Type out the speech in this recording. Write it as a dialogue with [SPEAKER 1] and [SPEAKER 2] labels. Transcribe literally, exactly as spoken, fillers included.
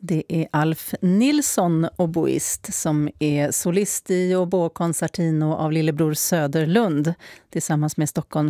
[SPEAKER 1] Det är Alf Nilsson, oboist, som är solist i Oboe Concertino av lillebror Söderlund tillsammans med Stockholms